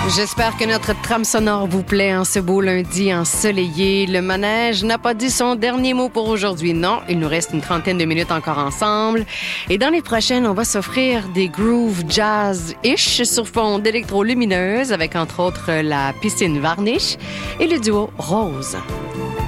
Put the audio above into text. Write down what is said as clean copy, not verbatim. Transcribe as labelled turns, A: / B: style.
A: J'espère que notre trame sonore vous plaît en ce beau lundi ensoleillé. Le manège n'a pas dit son dernier mot pour aujourd'hui. Non, il nous reste une trentaine de minutes encore ensemble. Et dans les prochaines, on va s'offrir des grooves jazz-ish sur fond d'électro-lumineuse avec entre autres la piscine Varnish et le duo Rose.